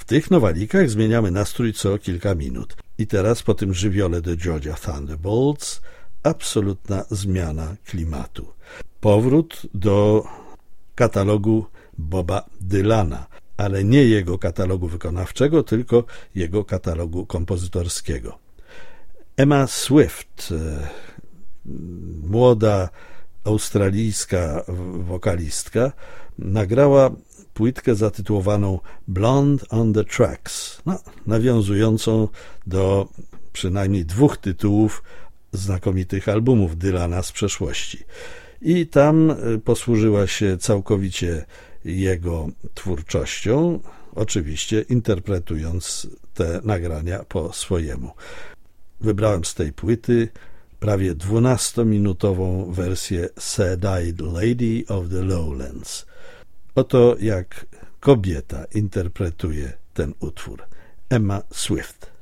W tych nowalikach zmieniamy nastrój co kilka minut. I teraz po tym żywiole The Georgia Thunderbolts absolutna zmiana klimatu. Powrót do katalogu Boba Dylana, ale nie jego katalogu wykonawczego, tylko jego katalogu kompozytorskiego. Emma Swift, młoda australijska wokalistka, nagrała płytkę zatytułowaną Blonde on the Tracks, nawiązującą do przynajmniej 2 tytułów znakomitych albumów Dylana z przeszłości. I tam posłużyła się całkowicie jego twórczością, oczywiście interpretując te nagrania po swojemu. Wybrałem z tej płyty prawie 12-minutową wersję Sad-Eyed Lady of the Lowlands. Oto jak kobieta interpretuje ten utwór. Emma Swift.